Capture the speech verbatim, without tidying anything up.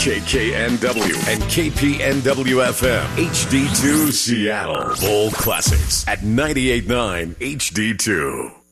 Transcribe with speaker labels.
Speaker 1: K K N W and K P N W F M H D two Seattle. Full classics at ninety-eight point nine H D two.